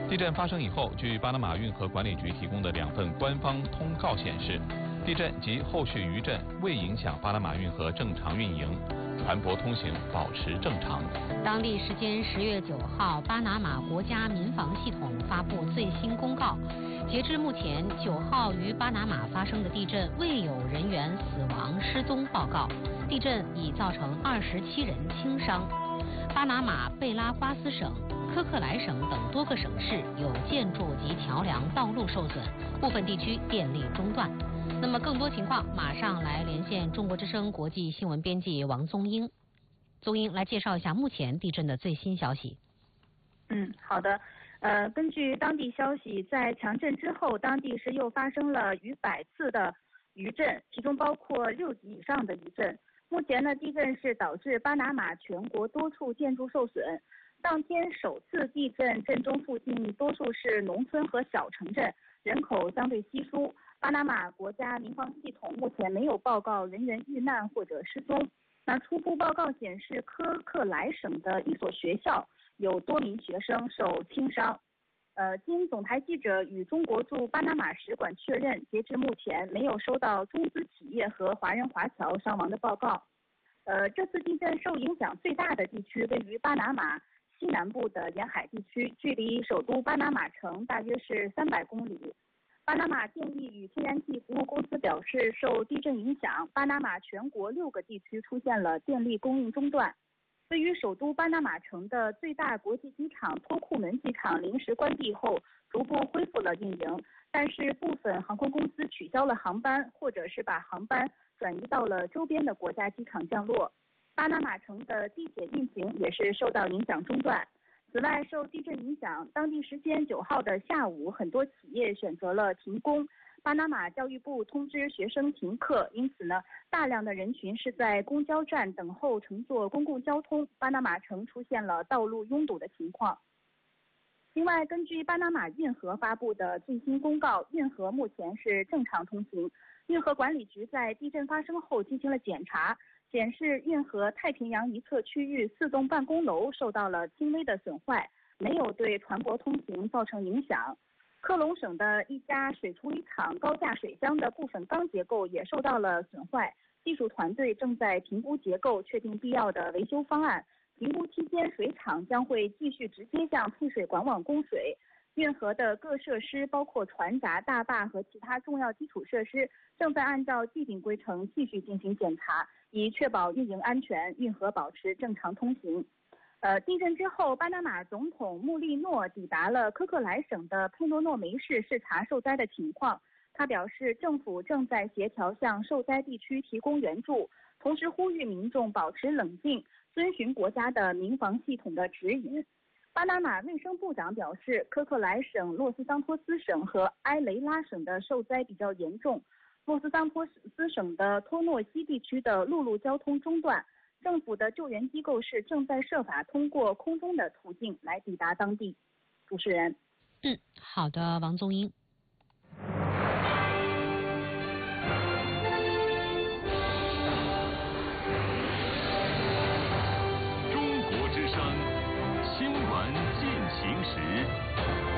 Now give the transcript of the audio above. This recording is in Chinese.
地震发生以后，据巴拿马运河管理局提供的2份官方通告显示，地震及后续余震未影响巴拿马运河正常运营，船舶通行保持正常。 当地时间10月9号，巴拿马国家民防系统发布最新公告，截至目前，9号于巴拿马发生的地震未有人员死亡失踪报告，地震已造成27人轻伤。巴拿马贝拉瓜斯省、科克莱省等多个省市有建筑及桥梁道路受损，部分地区电力中断。那么更多情况，马上来连线中国之声国际新闻编辑王宗英。宗英来介绍一下目前地震的最新消息。 好的。根据当地消息，在强震之后，当地是又发生了逾100次的余震，其中包括6级以上的余震。目前呢，地震是导致巴拿马全国多处建筑受损。当天首次地震，震中附近多数是农村和小城镇，人口相对稀疏。巴拿马国家民防系统目前没有报告人员遇难或者失踪。那初步报告显示，科克莱省的一所学校有多名学生受轻伤。经总台记者与中国驻巴拿马使馆确认，截至目前没有收到中资企业和华人华侨伤亡的报告。这次地震受影响最大的地区位于巴拿马西南部的沿海地区，距离首都巴拿马城大约是300公里。巴拿马电力与天然气服务公司表示，受地震影响，巴拿马全国6个地区出现了电力供应中断。位于首都巴拿马城的最大国际机场托库门机场临时关闭后，逐步恢复了运营，但是部分航空公司取消了航班，或者是把航班转移到了周边的国家机场降落。巴拿马城的地铁运行也是受到影响中断。此外，受地震影响，当地时间9号的下午，很多企业选择了停工。巴拿马教育部通知学生停课，因此呢，大量的人群是在公交站等候乘坐公共交通。巴拿马城出现了道路拥堵的情况。另外，根据巴拿马运河发布的最新公告，运河目前是正常通行。运河管理局在地震发生后进行了检查，显示运河太平洋一侧区域4栋办公楼受到了轻微的损坏，没有对船舶通行造成影响。科隆省的一家水处理厂高架水箱的部分钢结构也受到了损坏，技术团队正在评估结构，确定必要的维修方案。评估期间，水厂将会继续直接向配水管网供水。运河的各设施，包括船闸、大坝和其他重要基础设施，正在按照既定规程继续进行检查，以确保运营安全，运河保持正常通行。地震之后，巴拿马总统穆利诺抵达了科克莱省的佩诺诺梅市视察受灾的情况。他表示，政府正在协调向受灾地区提供援助，同时呼吁民众保持冷静，遵循国家的民防系统的指引。巴拿马卫生部长表示，科克莱省、洛斯桑托斯省和埃雷拉省的受灾比较严重。洛斯桑托斯省的托诺西地区的陆路交通中断。政府的救援机构是正在设法通过空中的途径来抵达当地。主持人。 好的，王宗英。